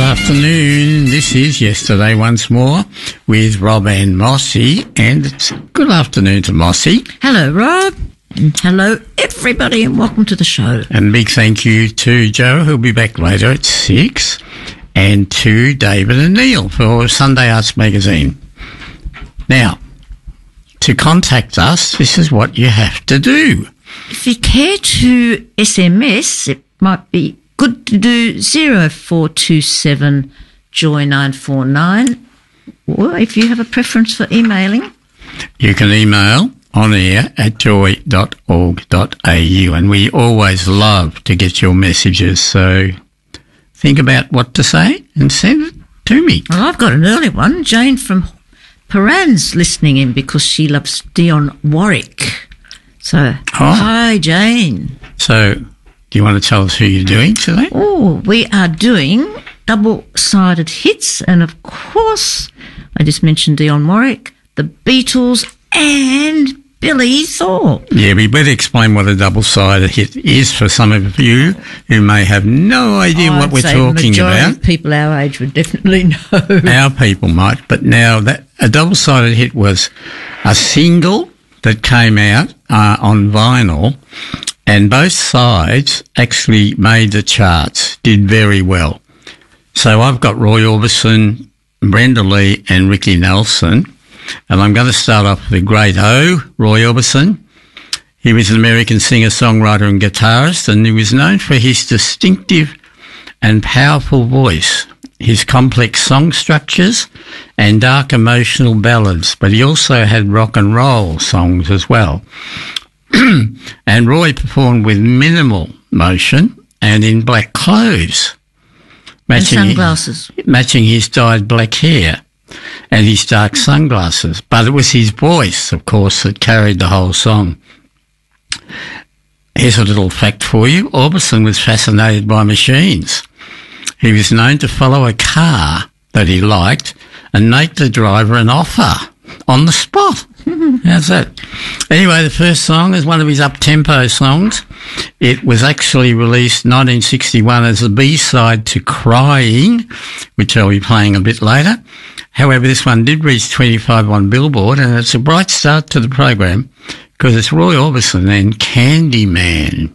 afternoon. This is Yesterday Once More with Rob and Mossy, and it's good afternoon to Mossy. Hello, Rob. And hello, everybody, and welcome to the show. And big thank you to Joe, who'll be back later at 6, and to David and Neil for Sunday Arts Magazine. Now, to contact us, this is what you have to do. If you care to SMS, it might be good to do 0427 Joy 949, or if you have a preference for emailing, you can email on air at joy.org.au, and we always love to get your messages, so think about what to say and send it to me. Well, I've got an early one. Jane from Paran's listening in because she loves Dionne Warwick. So, Hi, Jane. So, do you want to tell us who you're doing today? Oh, we are doing double-sided hits, and of course, I just mentioned Dionne Warwick, the Beatles, and Billy Thorpe. Yeah, we better explain what a double-sided hit is for some of you who may have no idea what we're talking about. The majority about. of people our age would definitely know. Our people might, but now that a double-sided hit was a single that came out on vinyl, and both sides actually made the charts, did very well. So I've got Roy Orbison, Brenda Lee and Ricky Nelson, and I'm going to start off with the great Roy Orbison. He was an American singer, songwriter and guitarist, and he was known for his distinctive and powerful voice, his complex song structures and dark emotional ballads, but he also had rock and roll songs as well. And Roy performed with minimal motion and in black clothes, matching his dyed black hair and his dark sunglasses. But it was his voice, of course, that carried the whole song. Here's a little fact for you. Orbison was fascinated by machines. He was known to follow a car that he liked and make the driver an offer on the spot. How's that? Anyway, the first song is one of his up-tempo songs. It was actually released 1961 as a B-side to Crying, which I'll be playing a bit later. However, this one did reach 25 on Billboard, and it's a bright start to the program because it's Roy Orbison and Candyman.